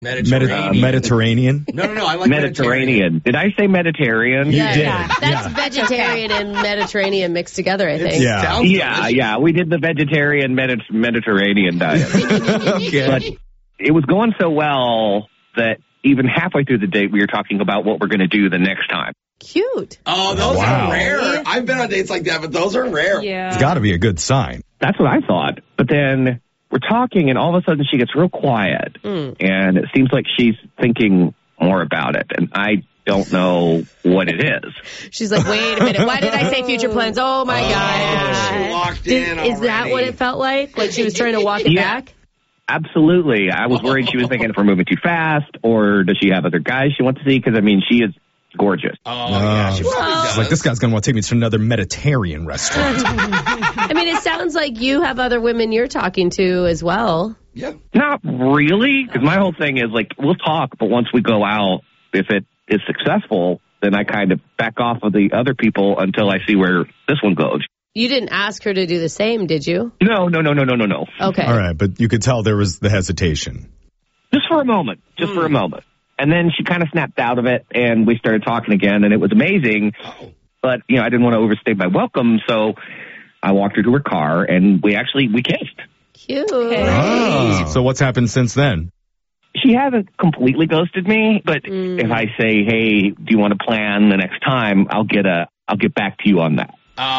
Mediterranean? No, I like Mediterranean. Did I say Mediterranean? You did. That's vegetarian and Mediterranean mixed together, I think. Yeah. We did the vegetarian Mediterranean diet. Okay. But it was going so well that even halfway through the date, we were talking about what we're going to do the next time. Cute. Oh, those are rare. I've been on dates like that, but those are rare. Yeah. It's got to be a good sign. That's what I thought. But then we're talking, and all of a sudden she gets real quiet. And it seems like she's thinking more about it. And I don't know what it is. She's like, wait a minute. Why did I say future plans? Oh, my God. She locked in already. Is that what it felt like? Like she was trying to walk it back? Absolutely. I was worried she was thinking if we're moving too fast, or does she have other guys she wants to see? Because, I mean, she is gorgeous. She probably does. She's like, this guy's going to want to take me to another Mediterranean restaurant. I mean, it sounds like you have other women you're talking to as well. Yeah. Not really, because my whole thing is, like, we'll talk, but once we go out, if it is successful, then I kind of back off of the other people until I see where this one goes. You didn't ask her to do the same, did you? No. Okay. All right, but you could tell there was the hesitation. Just for a moment. And then she kind of snapped out of it, and we started talking again, and it was amazing. But, I didn't want to overstay my welcome, so I walked her to her car, and we kissed. Cute. So what's happened since then? She hasn't completely ghosted me, but if I say, hey, do you want to plan the next time, I'll get back to you on that.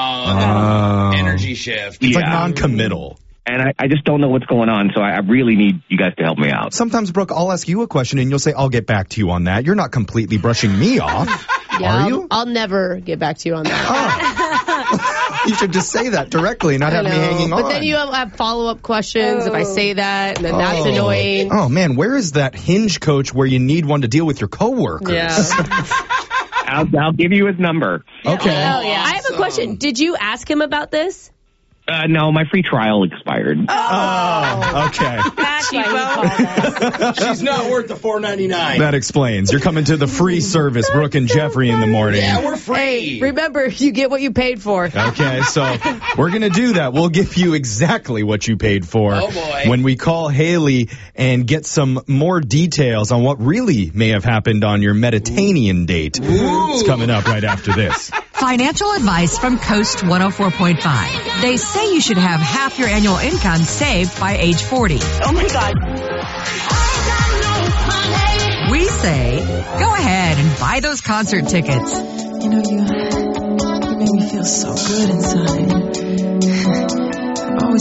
Energy shift. It's like non-committal. And I just don't know what's going on, so I really need you guys to help me out. Sometimes, Brooke, I'll ask you a question, and you'll say, I'll get back to you on that. You're not completely brushing me off, are you? I'll never get back to you on that. You should just say that directly, not have me hanging on. But then you have follow-up questions if I say that, and then that's annoying. Oh, man, where is that Hinge coach where you need one to deal with your coworkers? Yeah. I'll give you his number. Okay. I have a question. Did you ask him about this? No, my free trial expired. Oh, okay. That's why he called us. She's not worth the $4.99. That explains. You're coming to the free service, Brooke and Jeffrey, in the morning. Yeah, we're free. Hey, remember, you get what you paid for. Okay, so we're going to do that. We'll give you exactly what you paid for. Oh, boy. When we call Haley and get some more details on what really may have happened on your Mediterranean date. It's coming up right after this. Financial advice from Coast 104.5. They say you should have half your annual income saved by age 40. Oh, my God. We say, go ahead and buy those concert tickets. You know, you make me feel so good inside. I've always